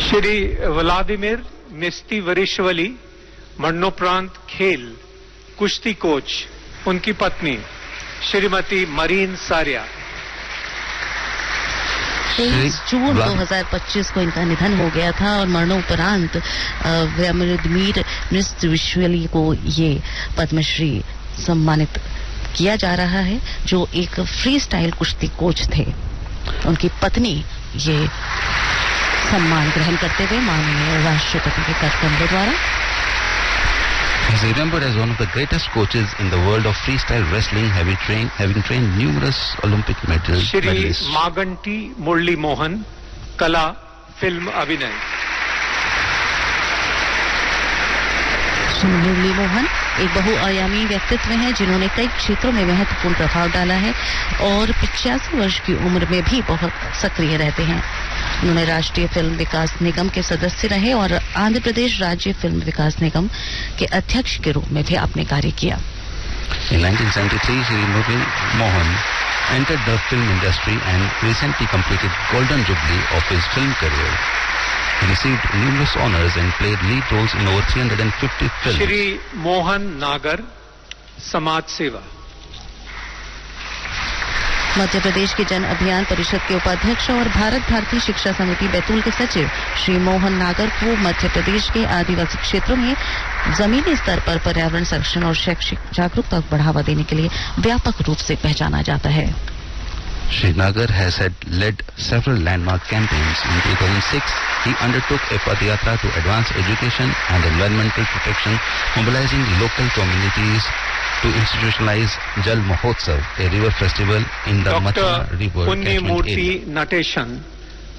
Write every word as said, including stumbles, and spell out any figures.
Shri Vladimir नेस्तीवरिश्वली मरणोपरांत खेल कुश्ती कोच, उनकी पत्नी श्रीमती मरीन सारिया। तेईस जून दो हज़ार पच्चीस को इनका निधन हो गया था और मरणोपरांत व्लादिमीर नेस्तीवरिश्वली को ये पद्मश्री सम्मानित किया जा रहा है, जो एक फ्री स्टाइल कुश्ती कोच थे। उनकी पत्नी ये सम्मान ग्रहण करते हुए माननीय राष्ट्रपति के कर कमरे द्वारा। He is remembered as one of the greatest coaches in the world of freestyle wrestling, having trained, having trained numerous Olympic medals. Shri Maganti मुरली मोहन, कला, फिल्म अभिनय। श्री मुरली मोहन एक बहुआयामी व्यक्तित्व हैं जिन्होंने कई क्षेत्रों में महत्वपूर्ण प्रभाव डाला है और पचासी वर्ष की उम्र में भी बहुत सक्रिय रहते हैं। उन्होंने राष्ट्रीय फिल्म विकास निगम के सदस्य रहे और आंध्र प्रदेश राज्य फिल्म विकास निगम के अध्यक्ष के रूप में भी आपने कार्य किया। In nineteen seventy-three, Shri Murli Mohan entered the film industry and recently completed Golden Jubilee of his film career. He received numerous honors and played lead roles in over three hundred fifty films. Shri Mohan नागर, समाज सेवा। मध्य प्रदेश के जन अभियान परिषद के उपाध्यक्ष और भारत भारती शिक्षा समिति बैतूल के सचिव श्री मोहन नागर को मध्य प्रदेश के आदिवासी क्षेत्रों में जमीनी स्तर पर पर्यावरण संरक्षण और शैक्षिक जागरूकता को बढ़ावा देने के लिए व्यापक रूप से पहचाना जाता है। Shri Nagar has had led several landmark campaigns. In two thousand six, he undertook a Padayatra to advance education and environmental protection, mobilizing local communities to institutionalize Jal Mahotsav, a river festival in the Mathura River catchment area. Punyamurti Nateshan